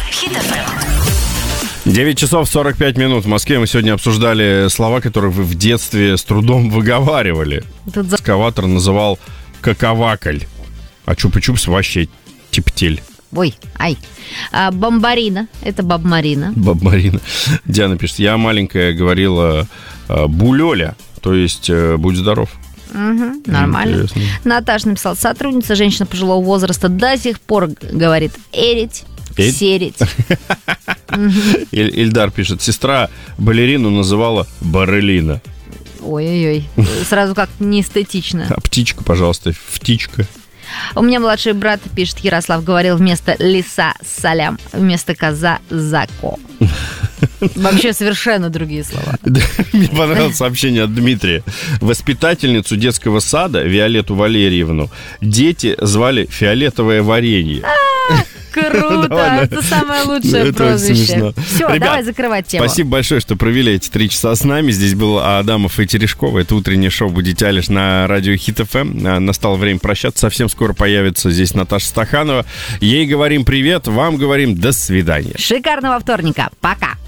Hit FM. 9 часов 45 минут в Москве. Мы сегодня обсуждали слова, которые вы в детстве с трудом выговаривали. Экскаватор называл каковакль, а чупа-чупс вообще типтель. Ой, ай. Бомбарина. Это баб-марина. Баб-марина. Диана пишет, я маленькая говорила булёля, то есть будь здоров. Угу, нормально. Интересно. Наташа написала, сотрудница, женщина пожилого возраста, до сих пор говорит эрить, серить. Ильдар пишет, сестра балерину называла барелина. Ой-ой-ой, сразу как неэстетично. А птичка, пожалуйста, втичка. У меня младший брат, пишет Ярослав, говорил вместо лиса салям, вместо коза зако. Вообще совершенно другие слова. Мне понравилось сообщение от Дмитрия. Воспитательницу детского сада Виолетту Валерьевну дети звали «Фиолетовое варенье». Круто, это самое лучшее прозвище. Все, Ребят, давай закрывать тему. Спасибо большое, что провели эти 3 часа с нами. Здесь был Адамов и Терешкова. Это утреннее шоу «Будите Алиш» на радио Hit FM. Настало время прощаться. Совсем скоро появится здесь Наташа Стаханова. Ей говорим привет, вам говорим до свидания. Шикарного вторника. Пока.